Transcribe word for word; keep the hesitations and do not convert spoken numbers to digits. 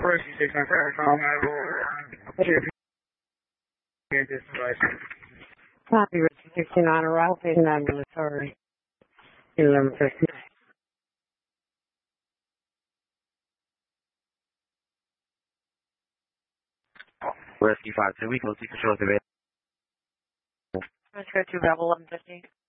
Rescue six nine seven, call nine one one. Get this device. Copy, Rescue sixty-nine, arrival in ambulatory, eleven fifty-nine. Rescue five two, we close to control the Let's go to Rebel eleven fifty.